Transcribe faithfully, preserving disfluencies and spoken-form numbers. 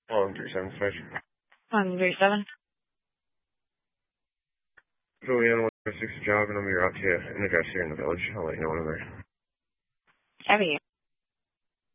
One three seven five. One three seven. Julian, one six job, and I'm your out to an address here in the village. I'll let you know when I'm there. Have you?